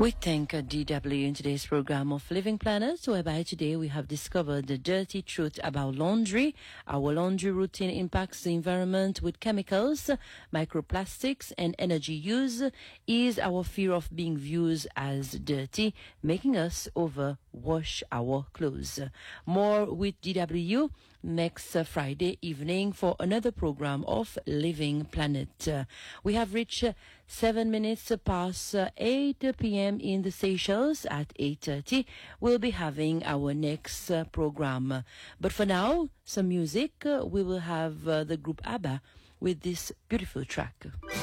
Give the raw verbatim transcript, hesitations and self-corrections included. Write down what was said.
We thank uh, D W in today's program of Living Planet, whereby today we have discovered the dirty truth about laundry. Our laundry routine impacts the environment with chemicals, microplastics, and energy use. Is our fear of being viewed as dirty, making us overwash our clothes. More with D W next uh, Friday evening for another program of Living Planet. Uh, we have reached uh, seven minutes past uh, eight p.m. in the Seychelles. At eight thirty, we'll be having our next uh, program. But for now, some music. Uh, we will have uh, the group ABBA with this beautiful track.